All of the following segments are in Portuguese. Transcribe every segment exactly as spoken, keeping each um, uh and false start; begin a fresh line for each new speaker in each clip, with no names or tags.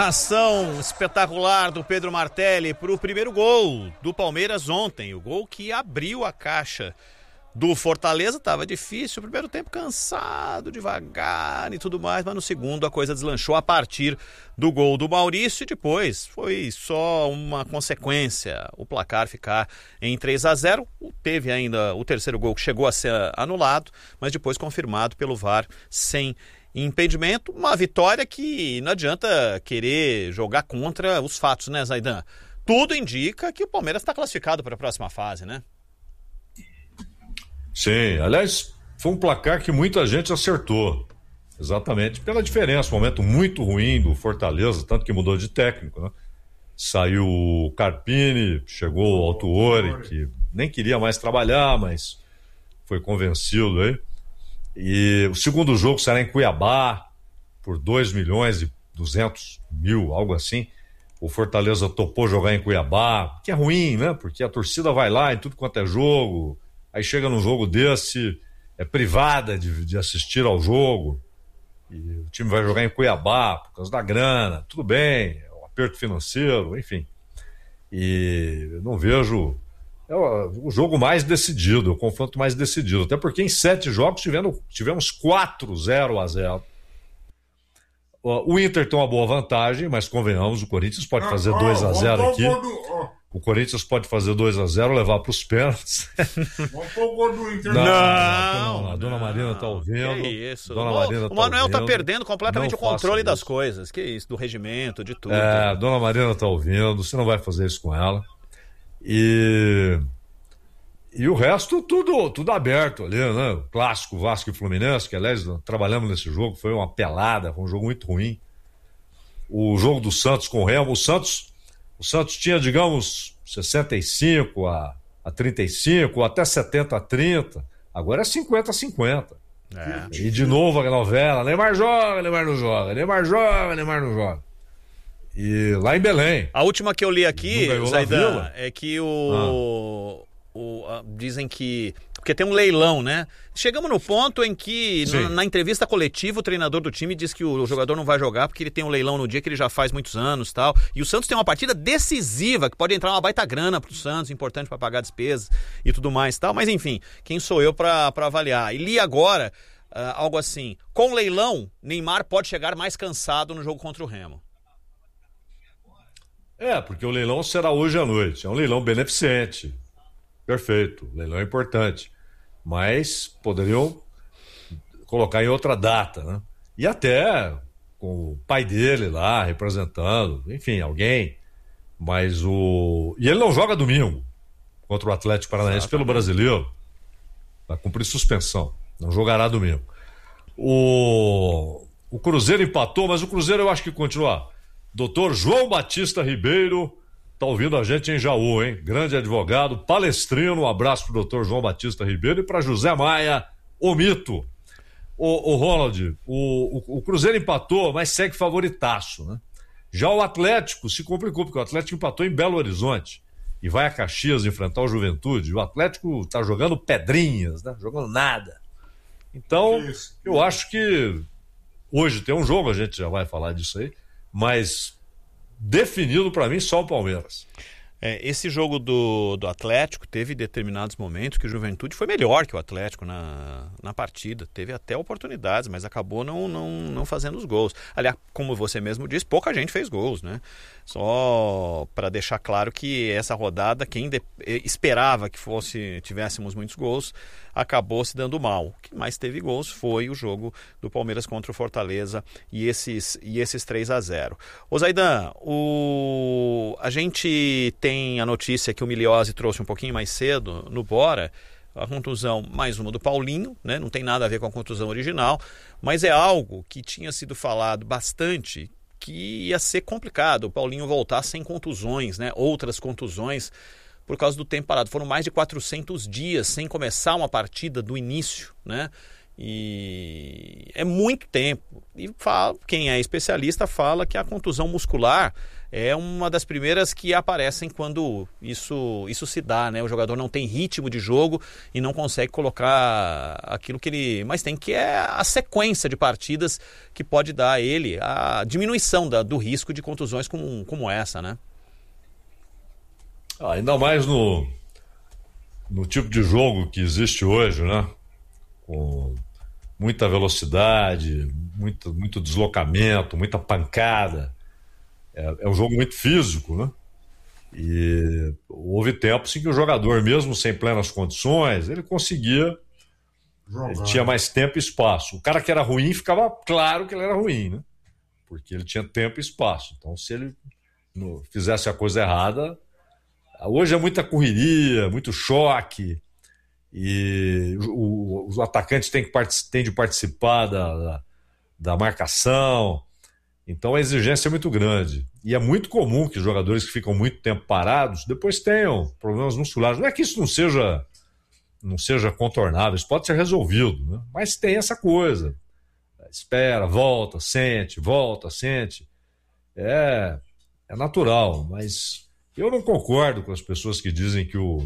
combinação espetacular do Pedro Martelli para o primeiro gol do Palmeiras ontem. O gol que abriu a caixa do Fortaleza. Estava difícil, o primeiro tempo cansado, devagar e tudo mais, mas no segundo a coisa deslanchou a partir do gol do Maurício e depois foi só uma consequência o placar ficar em três a zero. Teve ainda o terceiro gol que chegou a ser anulado, mas depois confirmado pelo V A R sem impedimento. Uma vitória que não adianta querer jogar contra os fatos, né, Zaidan? Tudo indica que o Palmeiras está classificado para a próxima fase, né?
Sim, aliás, foi um placar que muita gente acertou, exatamente pela diferença, um momento muito ruim do Fortaleza, tanto que mudou de técnico, né? Saiu o Carpini, chegou o Autuori, que nem queria mais trabalhar, mas foi convencido aí. E o segundo jogo será em Cuiabá, por dois milhões e duzentos mil, algo assim. O Fortaleza topou jogar em Cuiabá, que é ruim, né? Porque a torcida vai lá em tudo quanto é jogo. Aí chega num jogo desse, é privada de, de assistir ao jogo, e o time vai jogar em Cuiabá por causa da grana, tudo bem, é um aperto financeiro, enfim. E não vejo, é o, o jogo mais decidido, o confronto mais decidido, até porque em sete jogos tivemos, tivemos quatro zero a zero. O Inter tem uma boa vantagem, mas convenhamos, o Corinthians pode fazer dois a zero aqui. O Corinthians pode fazer dois a zero, levar para os pênaltis.
Vamos pôr o gol do Inter. Não,
não, não, a
não,
dona Marina está ouvindo.
Que isso.
Dona
o,
Marina
o Manuel está
tá
perdendo completamente
não
o controle das
isso.
coisas. Que isso, do regimento, de tudo.
É, a Dona Marina está ouvindo, você não vai fazer isso com ela. E, e o resto tudo, tudo aberto ali, né? O clássico Vasco e Fluminense, que aliás trabalhamos nesse jogo, foi uma pelada, foi um jogo muito ruim. O jogo do Santos com o Remo, o Santos... O Santos tinha, digamos, sessenta e cinco a trinta e cinco, ou até setenta a trinta. Agora é cinquenta a cinquenta. É. E de novo a novela, Neymar joga, Neymar não joga, Neymar joga, Neymar não joga. E lá em Belém.
A última que eu li aqui, Zaidan, é que o, ah. o a, dizem que... Porque tem um leilão, né? Chegamos no ponto em que, na, na entrevista coletiva, o treinador do time diz que o, o jogador não vai jogar porque ele tem um leilão no dia que ele já faz muitos anos e tal. E o Santos tem uma partida decisiva, que pode entrar uma baita grana pro Santos, importante para pagar despesas e tudo mais e tal. Mas, enfim, quem sou eu para avaliar? E li agora uh, algo assim: com leilão, Neymar pode chegar mais cansado no jogo contra o Remo.
É, porque o leilão será hoje à noite. É um leilão beneficente. Perfeito, o leilão é importante, mas poderiam colocar em outra data, né? E até com o pai dele lá representando, enfim, alguém. Mas o... E ele não joga domingo contra o Atlético Paranaense pelo Brasileiro. Vai cumprir suspensão, não jogará domingo. O, o Cruzeiro empatou, mas o Cruzeiro eu acho que continua. Doutor João Batista Ribeiro tá ouvindo a gente em Jaú, hein? Grande advogado, palestrino. Um abraço pro doutor João Batista Ribeiro e para José Maia, o mito. O, o Ronald, o, o, o Cruzeiro empatou, mas segue favoritaço, né? Já o Atlético se complicou, porque o Atlético empatou em Belo Horizonte e vai a Caxias enfrentar o Juventude. O Atlético tá jogando pedrinhas, né? Jogando nada. Então, eu acho que hoje tem um jogo, a gente já vai falar disso aí, mas definido para mim só o Palmeiras.
É, esse jogo do, do Atlético teve determinados momentos que o Juventude foi melhor que o Atlético na, na partida. Teve até oportunidades, mas acabou não, não, não fazendo os gols. Aliás, como você mesmo disse, pouca gente fez gols, né? Só para deixar claro que essa rodada, quem de, esperava que fosse tivéssemos muitos gols, acabou se dando mal. O que mais teve gols foi o jogo do Palmeiras contra o Fortaleza e esses, e esses três a zero. Ô Zaidan, o... a gente tem a notícia que o Miliose trouxe um pouquinho mais cedo no Bora, a contusão, mais uma do Paulinho, né? Não tem nada a ver com a contusão original, mas é algo que tinha sido falado bastante, que ia ser complicado o Paulinho voltar sem contusões, né? Outras contusões, por causa do tempo parado. Foram mais de quatrocentos dias sem começar uma partida do início, né? E é muito tempo. E fala, quem é especialista fala que a contusão muscular é uma das primeiras que aparecem quando isso, isso se dá, né? O jogador não tem ritmo de jogo e não consegue colocar aquilo que ele... Mas tem que é a sequência de partidas que pode dar a ele a diminuição da, do risco de contusões como, como essa, né?
Ah, ainda mais no, no tipo de jogo que existe hoje, né? Com muita velocidade, muito, muito deslocamento, muita pancada. É, é um jogo muito físico, né? E houve tempos em que o jogador, mesmo sem plenas condições, ele conseguia, ele tinha mais tempo e espaço. O cara que era ruim, ficava claro que ele era ruim, né? Porque ele tinha tempo e espaço. Então, se ele no, fizesse a coisa errada... Hoje é muita correria, muito choque, e o, os atacantes têm, que, têm de participar da, da, da marcação, então a exigência é muito grande. E é muito comum que os jogadores que ficam muito tempo parados depois tenham problemas musculares. Não é que isso não seja, não seja contornável, isso pode ser resolvido, né? Mas tem essa coisa. Espera, volta, sente, volta, sente. É, é natural, mas... Eu não concordo com as pessoas que dizem que o,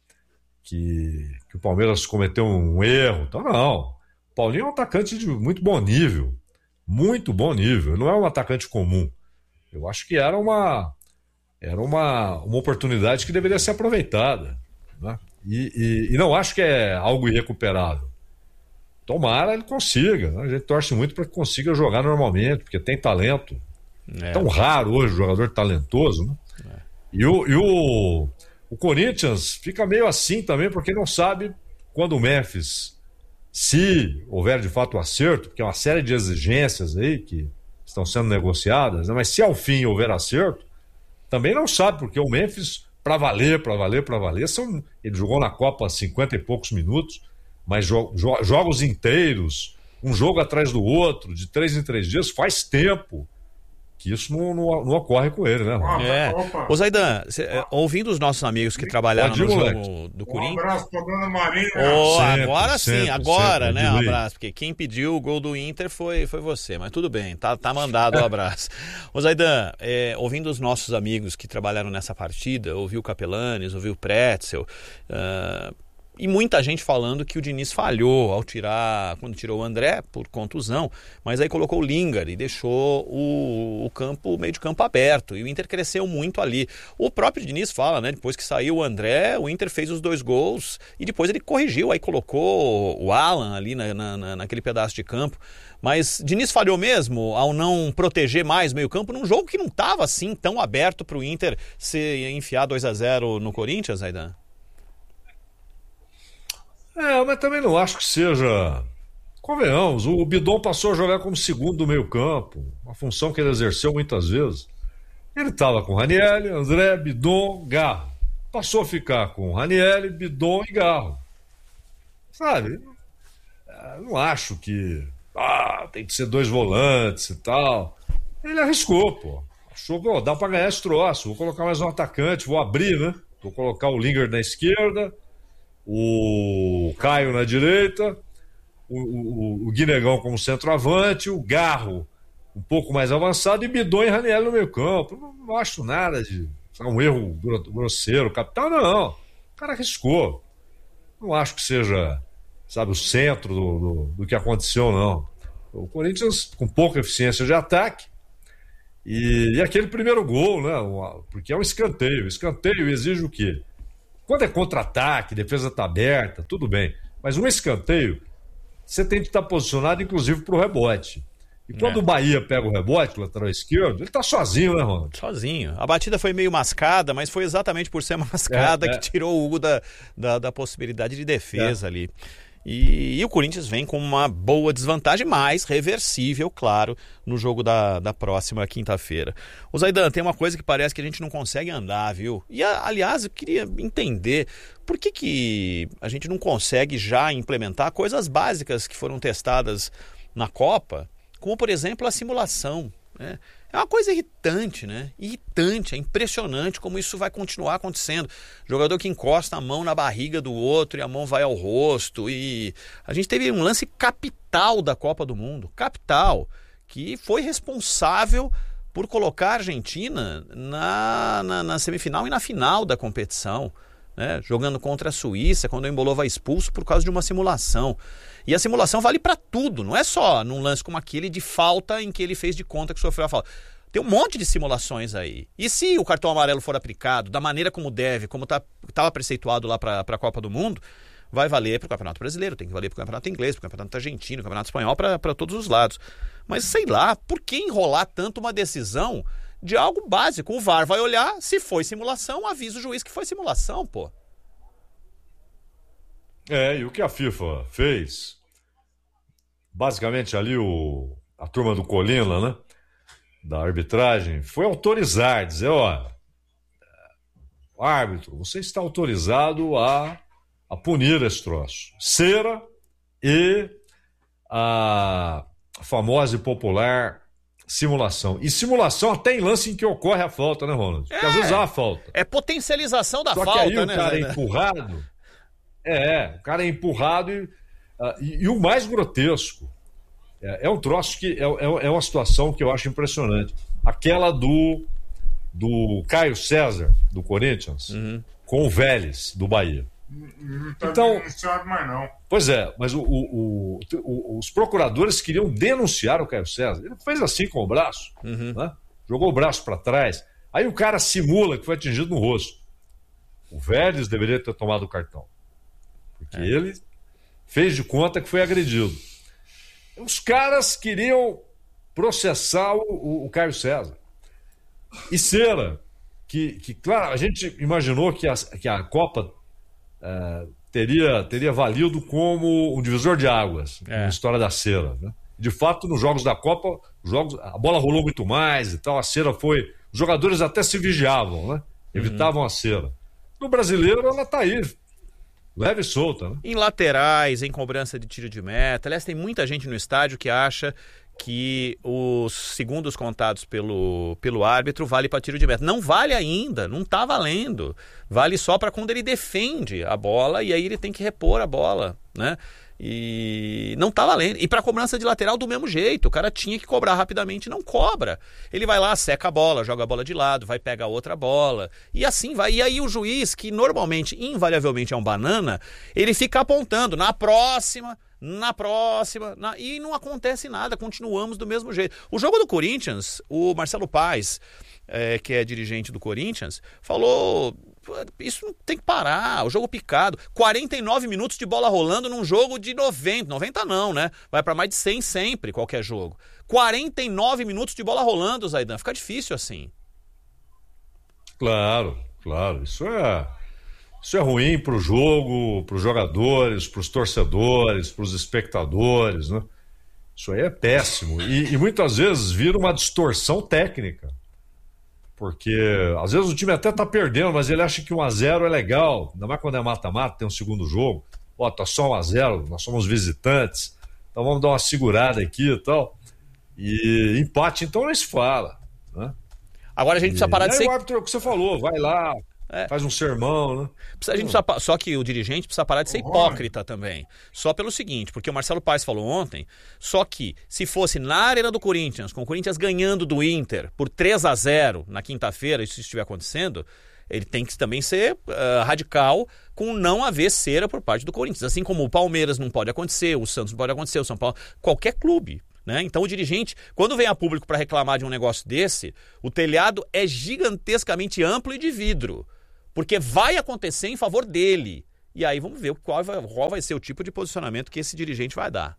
que, que o Palmeiras cometeu um erro. Então, não. O Paulinho é um atacante de muito bom nível. Muito bom nível. Ele não é um atacante comum. Eu acho que era uma, era uma, uma oportunidade que deveria ser aproveitada, né? E, e, e não acho que é algo irrecuperável. Tomara ele consiga, né? A gente torce muito para que consiga jogar normalmente, porque tem talento. É tão raro hoje o jogador talentoso, né? É. E, o, e o, o Corinthians fica meio assim também, porque não sabe quando o Memphis, se houver de fato o acerto, porque é uma série de exigências aí que estão sendo negociadas, né? Mas se ao fim houver acerto, também não sabe, porque o Memphis, para valer, para valer, para valer, são, ele jogou na Copa cinquenta e poucos minutos, mas jo, jo, jogos inteiros, um jogo atrás do outro, de três em três dias, faz tempo que isso não, não, não ocorre com ele, né, Ron?
É. Ô Zaidan, cê, é, ouvindo os nossos amigos que trabalharam Pode no jogo moleque. do Corinthians...
Um abraço pra Dona Maria.
Oh,
sempre,
agora sim,
sempre,
agora,
sempre,
né, um abraço, porque quem pediu o gol do Inter foi, foi você, mas tudo bem, tá, tá mandado o um abraço. Ô Zaidan, é, ouvindo os nossos amigos que trabalharam nessa partida, ouviu o Capelanes, ouviu o Pretzel... Uh, e muita gente falando que o Diniz falhou ao tirar, quando tirou o André por contusão, mas aí colocou o Lingard e deixou o, o campo, o meio de campo aberto, e o Inter cresceu muito ali. O próprio Diniz fala, né, depois que saiu o André, o Inter fez os dois gols e depois ele corrigiu, aí colocou o Alan ali na, na, naquele pedaço de campo. Mas Diniz falhou mesmo ao não proteger mais o meio campo num jogo que não estava assim tão aberto para o Inter se enfiar dois a zero no Corinthians, Zaidan?
É, mas também não acho que seja... Convenhamos, o Bidon passou a jogar como segundo do meio campo, uma função que ele exerceu muitas vezes. Ele estava com Ranieri, André, Bidon, Garro. Passou a ficar com Ranieri, Bidon e Garro. Sabe? Não acho que ah, tem que ser dois volantes e tal. Ele arriscou, pô. Achou que oh, dá para ganhar esse troço. Vou colocar mais um atacante, vou abrir, né? Vou colocar o Lingard na esquerda, o Caio na direita, o, o, o Guinegão como centroavante, o Garro um pouco mais avançado e Bidon e Ranieri no meio campo. Não, não acho nada de um erro grosseiro, capital, não. O cara arriscou. Não acho que seja, sabe, o centro do, do, do que aconteceu, não. O Corinthians com pouca eficiência de ataque e, e aquele primeiro gol, né? Porque é um escanteio. O escanteio exige o quê? Quando é contra-ataque, defesa está aberta, tudo bem. Mas um escanteio, você tem que estar posicionado, inclusive, para o rebote. E quando é. o Bahia pega o rebote, o lateral esquerdo, ele está sozinho, né, Ronaldo?
Sozinho. A batida foi meio mascada, mas foi exatamente por ser mascada é, é. que tirou o Hugo da, da, da possibilidade de defesa é. ali. E, e o Corinthians vem com uma boa desvantagem, mas reversível, claro, no jogo da, da próxima quinta-feira. O Zaidan, tem uma coisa que parece que a gente não consegue andar, viu? E, aliás, eu queria entender por que, que a gente não consegue já implementar coisas básicas que foram testadas na Copa, como, por exemplo, a simulação, né? É uma coisa irritante, né? Irritante, é impressionante como isso vai continuar acontecendo. Jogador que encosta a mão na barriga do outro e a mão vai ao rosto. E a gente teve um lance capital da Copa do Mundo, capital, que foi responsável por colocar a Argentina na, na, na semifinal e na final da competição, né? Jogando contra a Suíça, quando o Embolo vai expulso por causa de uma simulação. E a simulação vale para tudo, não é só num lance como aquele de falta em que ele fez de conta que sofreu a falta. Tem um monte de simulações aí. E se o cartão amarelo for aplicado da maneira como deve, como estava tá, preceituado lá para a Copa do Mundo, vai valer para o Campeonato Brasileiro, tem que valer para o Campeonato Inglês, para o Campeonato Argentino, para o Campeonato Espanhol, para todos os lados. Mas sei lá, por que enrolar tanto uma decisão de algo básico? O V A R vai olhar, se foi simulação, avisa o juiz que foi simulação, pô.
É, e o que a FIFA fez, basicamente ali o, a turma do Colina, né, da arbitragem, foi autorizar, dizer, ó, árbitro, você está autorizado a, a punir esse troço. Cera e a famosa e popular simulação. E simulação até em lance em que ocorre a falta, né, Ronald? Porque
é,
às vezes há a falta.
É potencialização da
Só
falta,
que aí
né?
o cara é empurrado. É, o cara é empurrado e, uh, e, e o mais grotesco é, é um troço que é, é, é uma situação que eu acho impressionante. Aquela do, do Caio César, do Corinthians, uhum. com o Vélez, do Bahia.
Não está
então,
denunciado mais não.
Pois é, mas o, o, o, os procuradores queriam denunciar o Caio César. Ele fez assim com o braço, uhum. né? Jogou o braço para trás. Aí o cara simula que foi atingido no rosto. O Vélez deveria ter tomado o cartão. Porque é. ele fez de conta que foi agredido. Os caras queriam processar o, o, o Caio César. E Cera, que, que, claro, a gente imaginou que a, que a Copa uh, teria, teria valido como um divisor de águas é. na história da Cera. Né? De fato, nos jogos da Copa, os jogos, a bola rolou muito mais e tal, a Cera foi... Os jogadores até se vigiavam, né? Evitavam uhum. a Cera. No brasileiro, ela está aí. Leve e solta, né?
Em laterais, em cobrança de tiro de meta. Aliás, tem muita gente no estádio que acha que os segundos contados pelo, pelo árbitro vale para tiro de meta. Não vale ainda, não está valendo. Vale só para quando ele defende a bola e aí ele tem que repor a bola, né? E não tá valendo. E para cobrança de lateral do mesmo jeito. O cara tinha que cobrar rapidamente, não cobra. Ele vai lá, seca a bola, joga a bola de lado, vai pegar outra bola. E assim vai. E aí o juiz, que normalmente, invariavelmente é um banana, ele fica apontando na próxima, na próxima, na... e não acontece nada, continuamos do mesmo jeito. O jogo do Corinthians, o Marcelo Paes, é, que é dirigente do Corinthians, falou... Isso tem que parar, o jogo picado, quarenta e nove minutos de bola rolando num jogo de noventa, noventa não, né? Vai para mais de cem sempre, qualquer jogo. quarenta e nove minutos de bola rolando, Zaidan, fica difícil assim.
Claro, claro, isso é, isso é ruim pro jogo, pros jogadores, pros torcedores, pros espectadores, né? Isso aí é péssimo e, e muitas vezes vira uma distorção técnica. Porque às vezes o time até tá perdendo, mas ele acha que um a zero é legal. Ainda mais quando é mata-mata, tem um segundo jogo. Ó, tá só um a zero, nós somos visitantes. Então vamos dar uma segurada aqui e tal. E empate, então, não se fala. Né?
Agora a gente precisa parar
e
de ser...
o árbitro, é o que você falou, vai lá, é. faz um sermão, né?
A gente precisa, só que o dirigente precisa parar de ser hipócrita também. Só pelo seguinte, porque o Marcelo Paes falou ontem, só que se fosse na Arena do Corinthians, com o Corinthians ganhando do Inter por três a zero na quinta-feira, isso estiver acontecendo, ele tem que também ser uh, radical com não haver cera por parte do Corinthians. Assim como o Palmeiras não pode acontecer, o Santos não pode acontecer, o São Paulo, qualquer clube. Né? Então o dirigente, quando vem a público para reclamar de um negócio desse, o telhado é gigantescamente amplo e de vidro. Porque vai acontecer em favor dele. E aí vamos ver qual vai, qual vai ser o tipo de posicionamento que esse dirigente vai dar.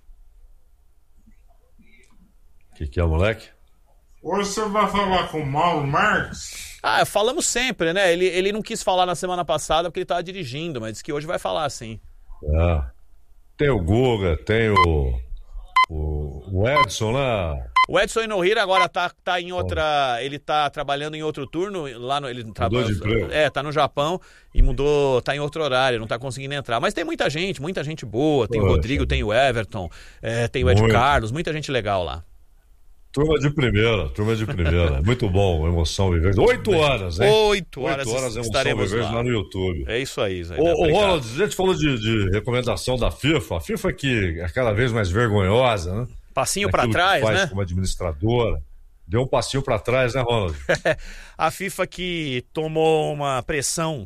O que, que é, moleque?
Hoje você vai falar com o Mauro Marques?
Ah, falamos sempre, né? Ele, ele não quis falar na semana passada porque ele estava dirigindo, mas disse que hoje vai falar sim.
É. Tem o Guga, tem o, o, o Edson lá.
O Edson Inohira agora tá, tá em outra... Ele tá trabalhando em outro turno. Lá no, ele trabalha,
mudou de emprego.
É, tá no Japão e mudou... Tá em outro horário, não tá conseguindo entrar. Mas tem muita gente, muita gente boa. Tem Poxa. o Rodrigo, tem o Everton, é, tem o Ed Muito. Carlos. Muita gente legal lá.
Turma de primeira, turma de primeira. Muito bom, emoção viver. Oito horas, hein?
Oito horas,
Oito horas emoção
estaremos
viver
lá.
lá no YouTube.
É isso aí, Zé.
Ô, ô Ronald, a gente falou de, de recomendação da FIFA. A FIFA que é cada vez mais vergonhosa, né?
Passinho para trás,
faz
né?
Como administradora. Deu um passinho para trás, né, Ronald?
A FIFA que tomou uma pressão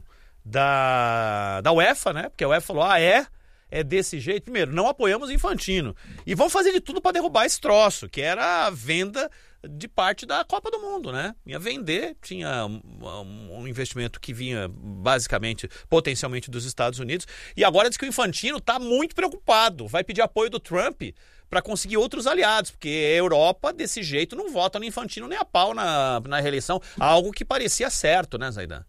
da, da UEFA, né? Porque a UEFA falou, ah, é? É desse jeito. Primeiro, não apoiamos o Infantino. E vão fazer de tudo para derrubar esse troço, que era a venda de parte da Copa do Mundo, né? Ia vender, tinha um, um investimento que vinha basicamente, potencialmente dos Estados Unidos. E agora diz que o Infantino está muito preocupado. Vai pedir apoio do Trump para conseguir outros aliados, porque a Europa, desse jeito, não vota no Infantino nem a pau na, na reeleição. Algo que parecia certo, né, Zaidan?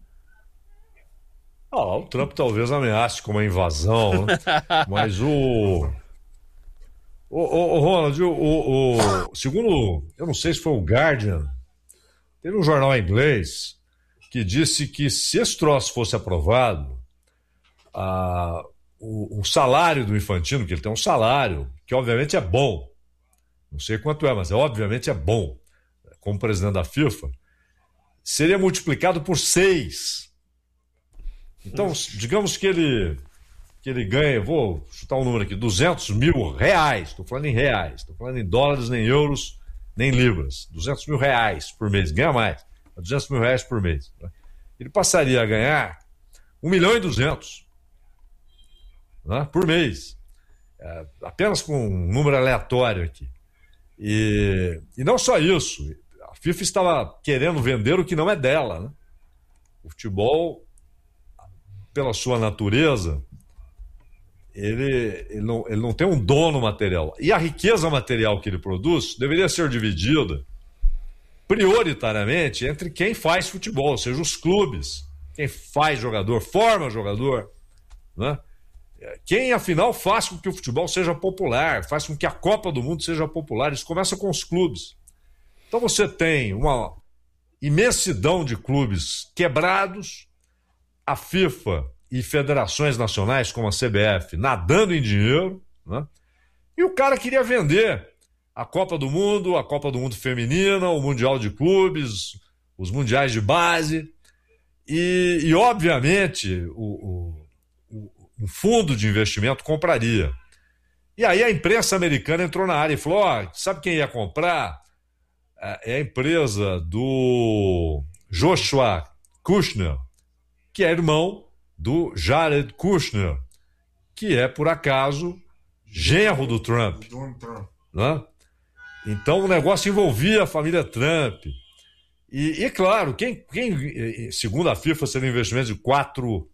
Ah, o Trump talvez ameace com uma invasão, né? Mas o... O, o, o Ronald, o, o, o... segundo, eu não sei se foi o Guardian, teve um jornal inglês que disse que se esse troço fosse aprovado, a, o, o salário do Infantino, que ele tem um salário, que obviamente é bom, não sei quanto é, mas é, obviamente é bom, como presidente da FIFA, seria multiplicado por seis. Então, digamos que ele, que ele ganha, vou chutar um número aqui, duzentos mil reais, estou falando em reais, estou falando em dólares, nem euros, nem libras, duzentos mil reais por mês, ganha mais, duzentos mil reais por mês. Né? Ele passaria a ganhar um milhão e duzentos, né, por mês, é, apenas com um número aleatório aqui. E, e não só isso, a FIFA estava querendo vender o que não é dela, né? O futebol, pela sua natureza, ele, ele, não, ele não tem um dono material. E a riqueza material que ele produz deveria ser dividida prioritariamente entre quem faz futebol, ou seja, os clubes, quem faz jogador, forma jogador, né? Quem, afinal, faz com que o futebol seja popular, faz com que a Copa do Mundo seja popular. Isso começa com os clubes. Então você tem uma imensidão de clubes quebrados, a FIFA e federações nacionais como a C B F nadando em dinheiro, né? E o cara queria vender a Copa do Mundo, a Copa do Mundo feminina, o Mundial de Clubes, os Mundiais de Base e, e obviamente, o, o, o fundo de investimento compraria. E aí a imprensa americana entrou na área e falou, ó, sabe quem ia comprar? É a empresa do Joshua Kushner, que é irmão do Jared Kushner, que é, por acaso, genro do Trump. Né? Então o negócio envolvia a família Trump. E, e claro, quem, quem, segundo a FIFA, seria um investimento de quatro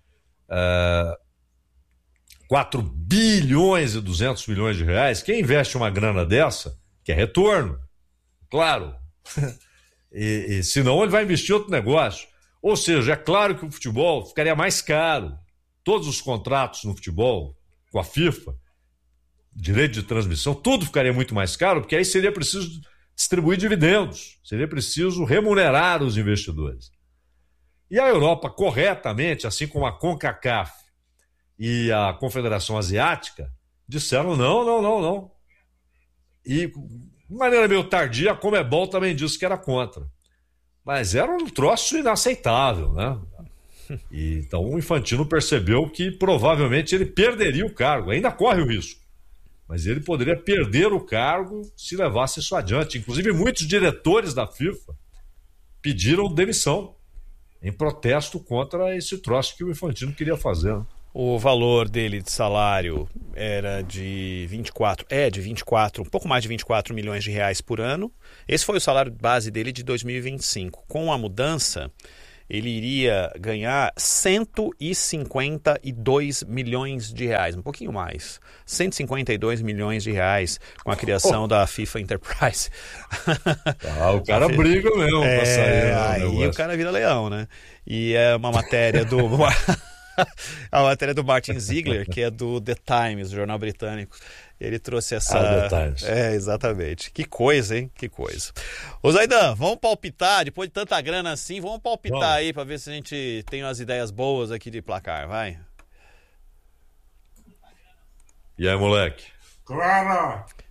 bilhões e duzentos milhões de reais. Quem investe uma grana dessa quer retorno, claro. E, e senão ele vai investir em outro negócio. Ou seja, é claro que o futebol ficaria mais caro. Todos os contratos no futebol, com a FIFA, direito de transmissão, tudo ficaria muito mais caro, porque aí seria preciso distribuir dividendos, seria preciso remunerar os investidores. E a Europa, corretamente, assim como a CONCACAF e a Confederação Asiática, disseram não, não, não, não. E, de maneira meio tardia, a Conmebol também disse que era contra. Mas era um troço inaceitável, né? E, então o Infantino percebeu que provavelmente ele perderia o cargo, ainda corre o risco, mas ele poderia perder o cargo se levasse isso adiante. Inclusive muitos diretores da FIFA pediram demissão em protesto contra esse troço que o Infantino queria fazer, né?
O valor dele de salário era de vinte e quatro, é de vinte e quatro, um pouco mais de vinte e quatro milhões de reais por ano. Esse foi o salário base dele de dois mil e vinte e cinco. Com a mudança, ele iria ganhar cento e cinquenta e dois milhões de reais, um pouquinho mais. cento e cinquenta e dois milhões de reais com a criação oh. da FIFA Enterprise.
Ah, o cara briga mesmo
é,
pra sair. Né,
aí negócio. O cara vira leão, né? E é uma matéria do... a matéria do Martin Ziegler, que é do The Times, jornal britânico. Ele trouxe essa...
Ah, The Times.
É, exatamente. Que coisa, hein? Que coisa. Ô Zaidan, vamos palpitar, depois de tanta grana assim, vamos palpitar vamos. aí pra ver se a gente tem umas ideias boas aqui de placar, vai?
E aí, moleque?
Clara!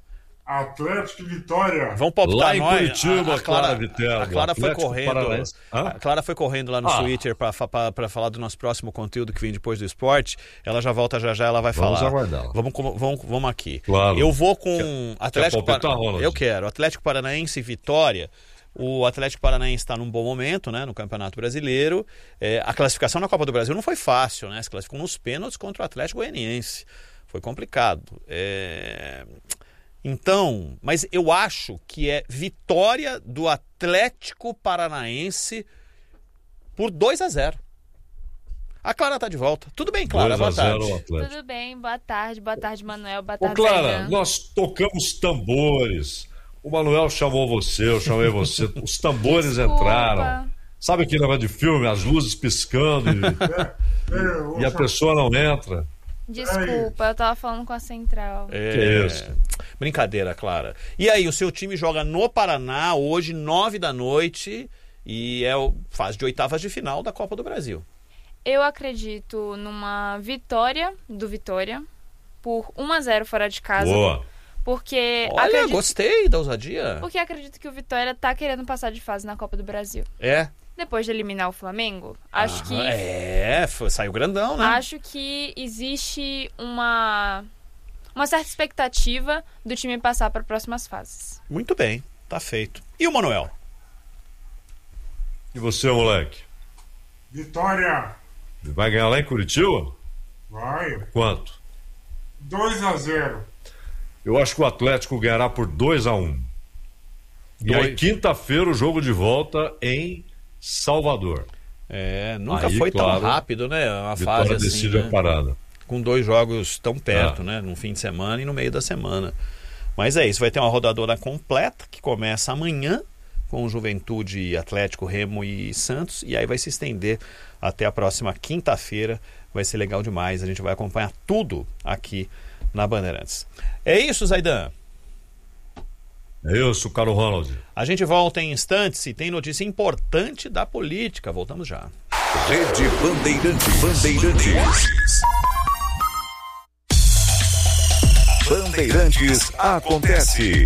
Atlético e Vitória.
Vamos palpitar
Lá em
nós.
Curitiba,
a, a Clara,
Clara Viterbo,
a Clara foi
Atlético
correndo.
Paranaense. Hã?
A Clara foi correndo lá no
Ah.
Twitter para falar do nosso próximo conteúdo que vem depois do esporte. Ela já volta já já, ela vai
Vamos
falar.
aguardá-la.
Vamos, com- vamos, vamos aqui.
Claro.
Eu vou com
Quer-
Atlético
quer palpitar,
Par-
Ronald?
Eu quero. Atlético Paranaense e Vitória. O Atlético Paranaense está num bom momento, né, no Campeonato Brasileiro. É, a classificação na Copa do Brasil não foi fácil, né? Se classificou nos pênaltis contra o Atlético Goianiense. Foi complicado. É... Então, mas eu acho que é vitória do Atlético Paranaense por dois a zero. A Clara tá de volta. Tudo bem, Clara? Boa
dois a zero
tarde.
o Atlético.
Tudo bem, boa tarde, boa tarde, Manuel, boa
Ô,
tarde,
Clara,
Zaidan.
nós tocamos tambores. O Manuel chamou você, eu chamei você. Os tambores
Desculpa.
entraram. Sabe aquele negócio de filme, as luzes piscando e,
É, ô,
e a
Sá-
pessoa não entra?
Desculpa, eu tava falando com a central.
É...
Que isso?
Brincadeira, Clara. E aí, o seu time joga no Paraná hoje, nove da noite, e é o fase de oitavas de final da Copa do Brasil.
Eu acredito numa vitória do Vitória por um a zero fora de casa.
Boa.
Porque
Olha,
acredito,
gostei da ousadia.
porque acredito que o Vitória tá querendo passar de fase na Copa do Brasil.
É.
Depois de eliminar o Flamengo, acho
Ah,
que
É, foi- saiu grandão, né?
acho que existe uma uma certa expectativa do time passar para próximas fases.
Muito bem, tá feito. E o Manuel?
E você, moleque?
Vitória.
Vai ganhar lá em Curitiba?
Vai.
Quanto?
dois a zero.
Eu acho que o Atlético ganhará por dois a um. E aí,
Dois.
quinta-feira, o jogo de volta em Salvador.
É, nunca
Aí,
foi
claro,
tão rápido, né? Uma
Vitória
fase assim,
decide
né?
a parada.
Com dois jogos tão perto,
Ah.
né? No fim de semana e no meio da semana. Mas é isso, vai ter uma rodadora completa que começa amanhã com Juventude, Atlético, Remo e Santos, e aí vai se estender até a próxima quinta-feira. Vai ser legal demais, a gente vai acompanhar tudo aqui na Bandeirantes. É isso, Zaidan.
É isso, caro Ronald.
A gente volta em instantes e tem notícia importante da política. Voltamos já.
Rede Bandeirantes. Bandeirantes. Bandeirantes acontece.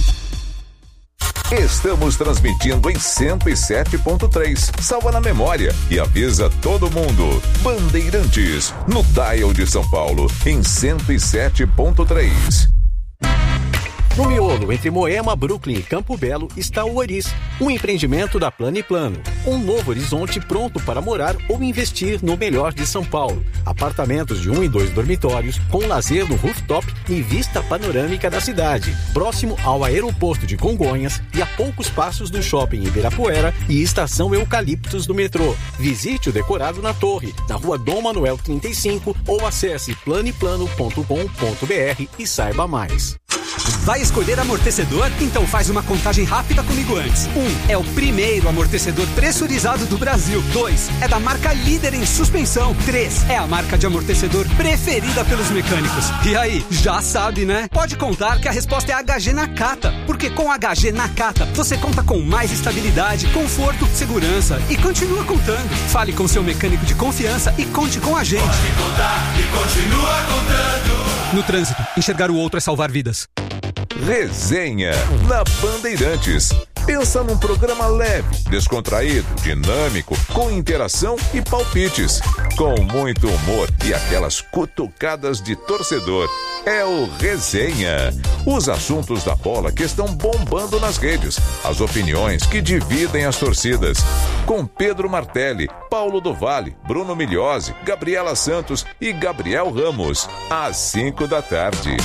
Estamos transmitindo em cento e sete ponto três. Salva na memória e avisa todo mundo. Bandeirantes, no dial de São Paulo, em cento e sete ponto três.
No miolo entre Moema, Brooklyn e Campo Belo está o Oris, um empreendimento da Plano e Plano. Um novo horizonte pronto para morar ou investir no melhor de São Paulo. Apartamentos de um e dois dormitórios, com lazer no rooftop e vista panorâmica da cidade. Próximo ao aeroporto de Congonhas e a poucos passos do shopping Ibirapuera e estação Eucaliptos do metrô. Visite o decorado na torre, na rua Dom Manuel trinta e cinco ou acesse planiplano ponto com ponto br e saiba mais.
Vai escolher amortecedor? Então faz uma contagem rápida comigo antes. Um, é o primeiro amortecedor pressurizado do Brasil. Dois, é da marca líder em suspensão. Três, é a marca de amortecedor preferida pelos mecânicos. E aí, já sabe, né? Pode contar que a resposta é H G Nakata, porque com H G Nakata você conta com mais estabilidade, conforto, segurança e continua contando. Fale com seu mecânico de confiança e conte com a gente.
Pode contar e continua contando.
No trânsito, enxergar o outro é salvar vidas.
Resenha na Bandeirantes. Pensa num programa leve, descontraído, dinâmico, com interação e palpites. Com muito humor e aquelas cutucadas de torcedor. É o Resenha. Os assuntos da bola que estão bombando nas redes. As opiniões que dividem as torcidas. Com Pedro Martelli, Paulo do Vale, Bruno Migliozzi, Gabriela Santos e Gabriel Ramos. Às cinco da tarde.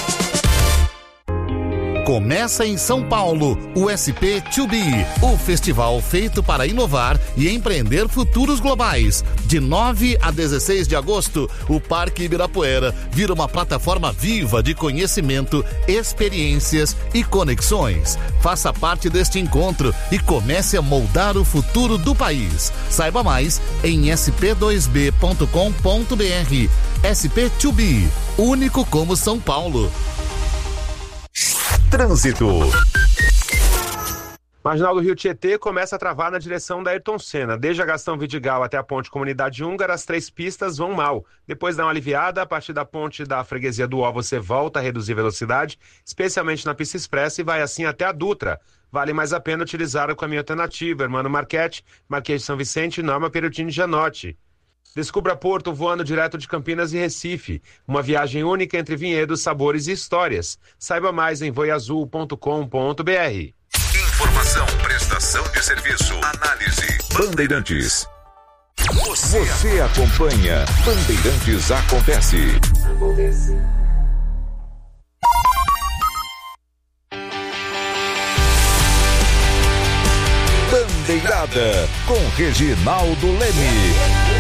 Começa em São Paulo, o S P dois B, o festival feito para inovar e empreender futuros globais. De nove a dezesseis de agosto, o Parque Ibirapuera vira uma plataforma viva de conhecimento, experiências e conexões. Faça parte deste encontro e comece a moldar o futuro do país. Saiba mais em s p dois b ponto com ponto b r. S P dois B, único como São Paulo.
Trânsito.
Marginal do Rio Tietê começa a travar na direção da Ayrton Senna. Desde a Gastão Vidigal até a ponte Comunidade Húngara, as três pistas vão mal. Depois dá uma aliviada, a partir da ponte da freguesia do Ó você volta a reduzir velocidade, especialmente na pista expressa, e vai assim até a Dutra. Vale mais a pena utilizar o caminho alternativo, Hermano Marchetti, Marquês de São Vicente e Norma Perutini Gianotti. Descubra Porto voando direto de Campinas e Recife. Uma viagem única entre vinhedos, sabores e histórias. Saiba mais em voiazul ponto com ponto b r.
Informação, prestação de serviço, análise. Bandeirantes. Você, Você acompanha Bandeirantes Acontece. Acontece. Bandeirada com Reginaldo Leme.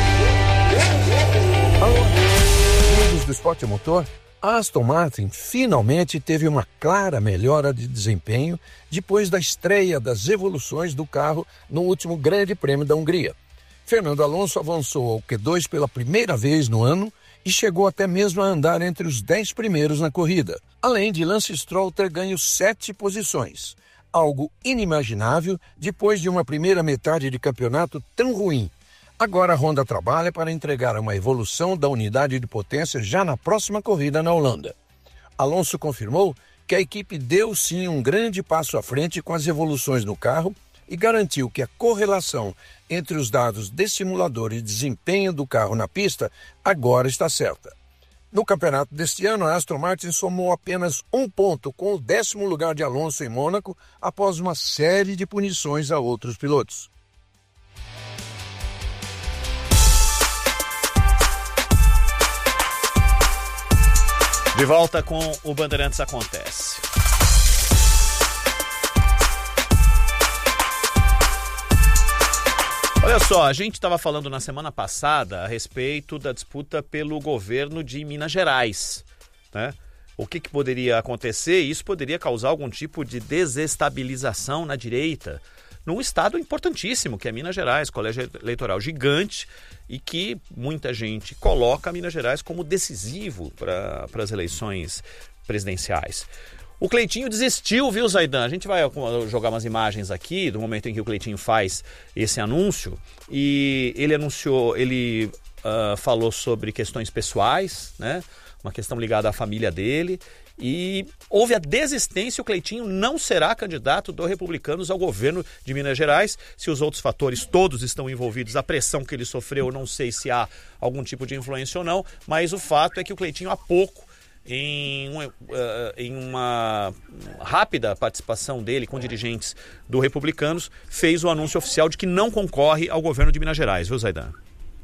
Amigos do esporte motor, a Aston Martin finalmente teve uma clara melhora de desempenho depois da estreia das evoluções do carro no último Grande Prêmio da Hungria. Fernando Alonso avançou ao Q dois pela primeira vez no ano e chegou até mesmo a andar entre os dez primeiros na corrida, além de Lance Stroll ter ganho sete posições, algo inimaginável depois de uma primeira metade de campeonato tão ruim. Agora a Honda trabalha para entregar uma evolução da unidade de potência já na próxima corrida na Holanda. Alonso confirmou que a equipe deu sim um grande passo à frente com as evoluções no carro e garantiu que a correlação entre os dados de simulador e desempenho do carro na pista agora está certa. No campeonato deste ano, a Aston Martin somou apenas um ponto com o décimo lugar de Alonso em Mônaco após uma série de punições a outros pilotos.
De volta com o Bandeirantes Acontece. Olha só, a gente estava falando na semana passada a respeito da disputa pelo governo de Minas Gerais, né? O que, que poderia acontecer? Isso poderia causar algum tipo de desestabilização na direita, num estado importantíssimo, que é Minas Gerais, colégio eleitoral gigante, e que muita gente coloca Minas Gerais como decisivo para as eleições presidenciais. O Cleitinho desistiu, viu, Zaidan? A gente vai jogar umas imagens aqui do momento em que o Cleitinho faz esse anúncio, e ele anunciou, ele uh, falou sobre questões pessoais, né? Uma questão ligada à família dele, e houve a desistência. O Cleitinho não será candidato do Republicanos ao governo de Minas Gerais. Se os outros fatores todos estão envolvidos, a pressão que ele sofreu, não sei se há algum tipo de influência ou não, mas o fato é que o Cleitinho há pouco, em uma, uh, em uma rápida participação dele com dirigentes do Republicanos, fez o anúncio oficial de que não concorre ao governo de Minas Gerais, viu, Zaidan?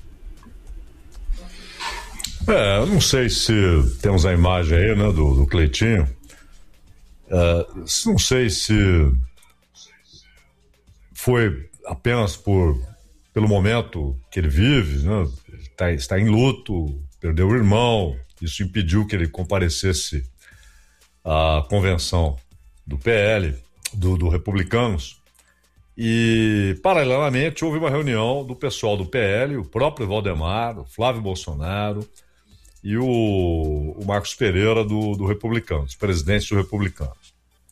É, eu não sei se temos a imagem aí, né, do, do Cleitinho. É, não sei se foi apenas por, pelo momento que ele vive, né? Está, está em luto, perdeu o irmão, isso impediu que ele comparecesse à convenção do P L, do, do Republicanos. E, paralelamente, houve uma reunião do pessoal do P L, o próprio Valdemar, o Flávio Bolsonaro e o, o Marcos Pereira do, do Republicanos, presidente do Republicanos.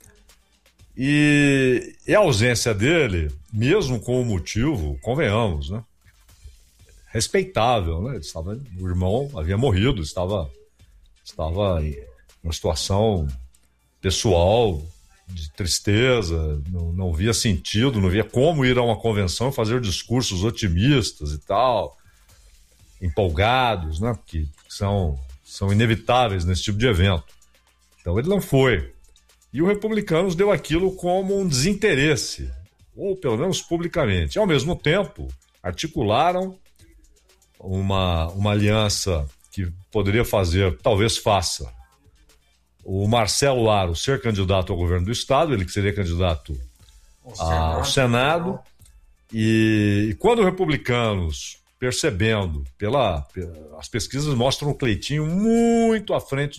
E, e a ausência dele, mesmo com o motivo, convenhamos, né? Respeitável, né? Ele estava, o irmão havia morrido, estava, estava em uma situação pessoal de tristeza, não, não via sentido, não via como ir a uma convenção e fazer discursos otimistas e tal, empolgados, né? Que são, são inevitáveis nesse tipo de evento. Então ele não foi. E o Republicanos deu aquilo como um desinteresse, ou pelo menos publicamente. E, ao mesmo tempo, articularam uma, uma aliança que poderia fazer, talvez faça, o Marcelo Laro ser candidato ao governo do estado, ele que seria candidato ao Senado, e, e quando os republicanos, percebendo, pela, pela, as pesquisas mostram o Cleitinho muito à frente